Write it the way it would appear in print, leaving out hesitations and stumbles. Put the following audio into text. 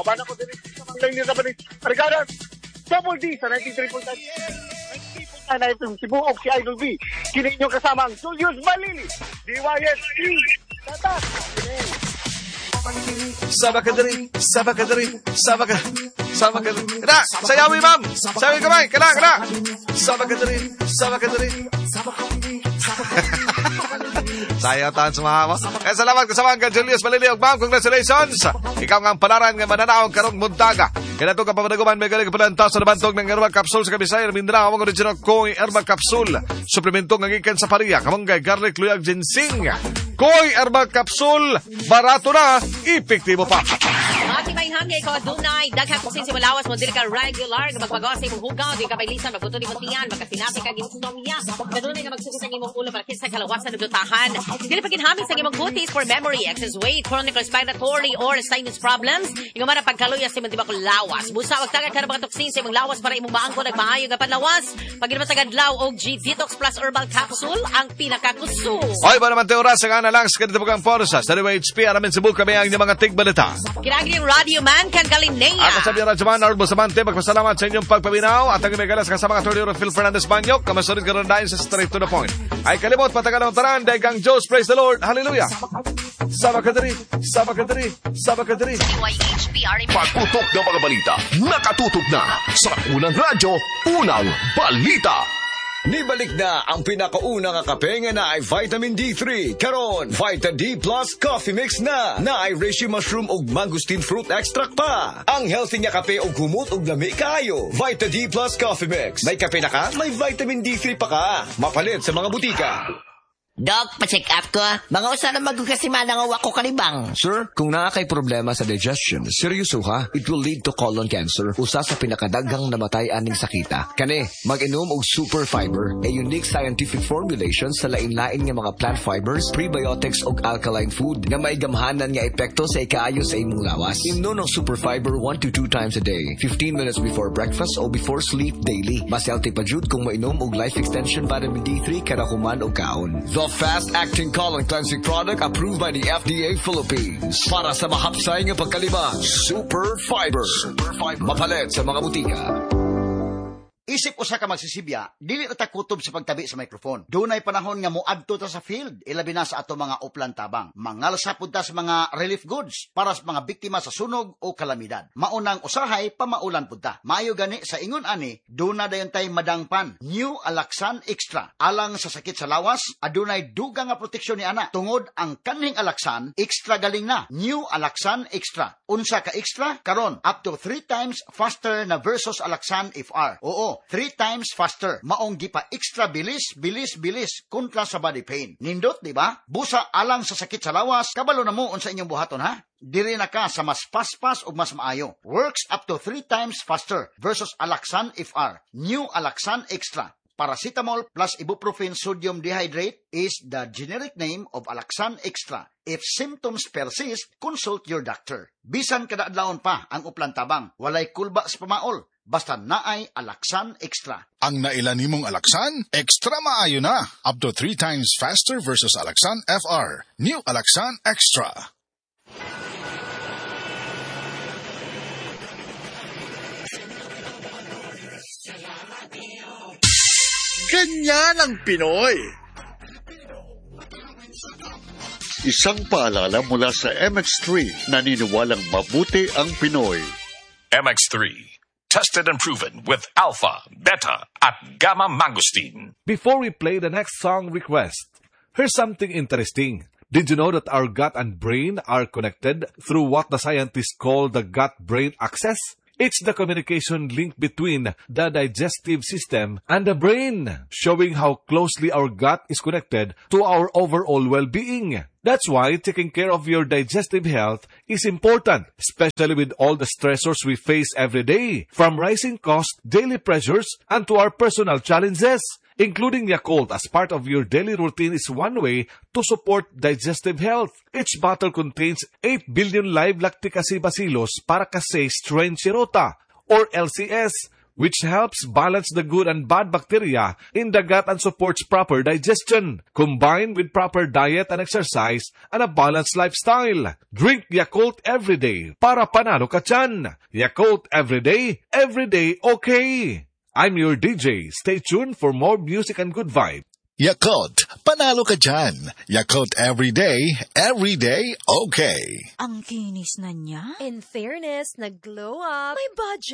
Mindanao. Bana ko din sa mga line nila pa rin. Arigadas, Double D sa 93.9 na itong Sibuok si Idol B. Kini inyong kasama ang Julius Balili. DYSP. Tatak. Sabakadari. Kada, sayawi ma'am. Sayawi kamay. Kada. Sabakadari. Sayaw tahan sumahama. Kaya salamat kasama ka Julius Balili. Ma'am, congratulations. Ikaw nga ang panaran nga mananaong karong muntaga. Kaya ito ka papadaguman may galing kapalanta sa nabantog ng herbal capsule sa Kabisaya. Mindanao ang original Koi herbal capsule. Suplemento ng ikan sa pariya. Kamanggay garlic, luyag, ginseng. Koi herbal capsule. Barato na. Epektibo pa. Ati may hangay ko dunay daghang kusin si Malawas mo dili ka regular nga magpagawa sa imong hugaw di ka pailisan magbuto ni Montian magkasinati ka ginstomya kadunay nga magsugod ang imong ulo para kinsa kalawasan ug dutahan dili pa ginhamit sa imong kutis for memory excess weight chronic respiratory or sinus problems ingon man pagkaluya sa imong tibak lawas busa wag tagad ka mga toksin sa imong lawas para imong maangko nagmaayo nga panlawas pagin sa gadlaw og G Detox Plus herbal capsule ang pinakakuso. Oy ba naman oras sa nga lang sa kadto pag porsa sa WHP aramin sa buka may ang mga tigbalita. Kinagri Radio Man kan Galinea. Ako sabi Radyo Man, Arbo Samante, magpasalamat sa inyong pagpabinaw at ang imegalas kasama Atty. Phil Fernandez Banyok, kamasunod ka rin dahil sa straight to the point. Ay kalimot, patagal ng taran, dahigang Diyos, praise the Lord, hallelujah. Sabakadari. Pagputok ng mga balita, nakatutok na sa unang radyo, unang balita. Nibalik na ang pinakaunang kape nga na ay vitamin D3. Karon, Vita D Plus Coffee Mix na ay reishi mushroom ug mangosteen fruit extract pa. Ang healthy nga kape ug humot ug lami kaayo. Vita D Plus Coffee Mix. May kape na ka, may vitamin D3 pa ka. Mapalit sa mga butika. Doc, pa-check up ko. Mga usa na magkasimana nga wako kalibang. Sir, kung naa kay problema sa digestion, seryoso ha, it will lead to colon cancer. Usa sa pinakadaghang namatay aning sakita. Kani, mag-inom og super fiber, a unique scientific formulation sa lain-lain nga mga plant fibers, prebiotics ug alkaline food nga may gamhanan nga epekto sa ikaayo sa imong lawas. Inom ng super fiber 1 to 2 times a day, 15 minutes before breakfast o before sleep daily. Mas healthy pa jud kung mainom og life extension vitamin D3 kada human og kaon. The fast-acting colon cleansing product approved by the FDA Philippines. Para sa mahapsay nga pagkalibang, Super Fiber. Mapalit sa mga butika. Isip usa ka magsisibya, dili ta kutob sa pagtabi sa microphone. Dunay panahon nga moadto ta sa field, ilabi na sa ato mga uplan tabang. Mangalsa pud ta sa mga relief goods para sa mga biktima sa sunog o kalamidad. Maunang usahay pamaulan pud ta. Maayo gani sa ingon ani, duna dayon tay madangpan. New Alaxan Extra. Alang sa sakit sa lawas, adunay dugang nga proteksyon ni ana. Tungod ang kanhing Alaxan, extra galing na. New Alaxan Extra. Unsa ka extra? Karon up to 3 times faster na versus Alaxan FR. Oo, 3 times faster. Maong gipa extra bilis kontra sa body pain. Nindot, di ba? Busa alang sa sakit sa lawas, kabalo na mo unsa inyong buhaton ha? Diri na ka sa mas paspas o mas maayo. Works up to 3 times faster versus Alaxan FR. New Alaxan Extra. Paracetamol plus ibuprofen sodium dehydrate is the generic name of Alaxan Extra. If symptoms persist, consult your doctor. Bisan kada adlawon pa ang uplan tabang, walay kulba sa pamaol. Basta naay Alaxan Extra. Ang nailan nimong Alaxan, extra maayo na. Up to 3 times faster versus Alaxan FR. New Alaxan Extra. Ganyan ang Pinoy. Isang paalala mula sa MX3, naniniwalang mabuti ang Pinoy. MX3, tested and proven with alpha, beta, at gamma mangosteen. Before we play the next song request, here's something interesting. Did you know that our gut and brain are connected through what the scientists call the gut-brain axis? It's the communication link between the digestive system and the brain, showing how closely our gut is connected to our overall well-being. That's why taking care of your digestive health is important, especially with all the stressors we face every day, from rising costs, daily pressures, and to our personal challenges. Including Yakult as part of your daily routine is one way to support digestive health. Each bottle contains 8 billion live lactic acid bacillus para kasi strain Shirota, or LCS, which helps balance the good and bad bacteria in the gut and supports proper digestion, combined with proper diet and exercise and a balanced lifestyle. Drink Yakult every day para panalo ka tiyan. Yakult every day okay. I'm your DJ. Stay tuned for more music and good vibe. Yakult, panalo ka dyan. Yakult every day okay. Ang kinis na niya. In fairness, nag-glow up. May budget.